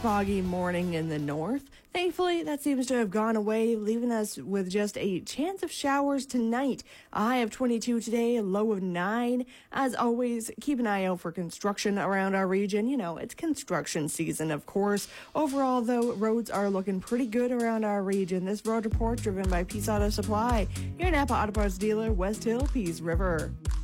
foggy morning in the north. Thankfully, that seems to have gone away, leaving us with just a chance of showers tonight. A high of 22 today, a low of 9. As always, keep an eye out for construction around our region. You know, it's construction season, of course. Overall, though, roads are looking pretty good around our region. This road report driven by Peace Auto Supply, your Napa Auto Parts dealer, West Hill, Peace River.